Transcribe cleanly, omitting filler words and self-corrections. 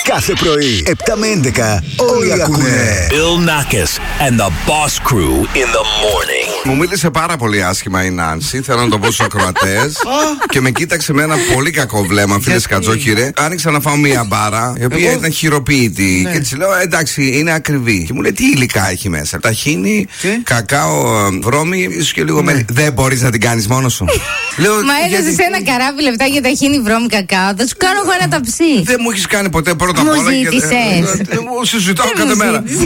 Κάθε πρωί, 7 με 11, όλοι ακούνε. Bill Nackis and the Boss Crew in the morning. Μου μίλησε πάρα πολύ άσχημα η Νάνση, θέλω να το πω στους ακροατές. Και με κοίταξε με ένα πολύ κακό βλέμμα, φίλε Σκατζόχυρε. Άνοιξα να φάω μία μπάρα, η οποία ήταν χειροποίητη. Ναι. Και της λέω, εντάξει, είναι ακριβή. Και μου λέει, τι υλικά έχει μέσα. Ταχίνι, κακάο, βρώμη, ίσως και λίγο μέλι. Δεν μπορείς να την κάνεις μόνος σου. Λέω, μα έδωσες ένα καράβι λεπτά για ταχίνι, βρώμη, κακάο. Θα σου κάνω εγώ ένα ταψί. Δεν μου έχεις κάνει ποτέ πρώτα απ' όλα. Μου ζήτησες. Μου συζητάω κάθε μέρα.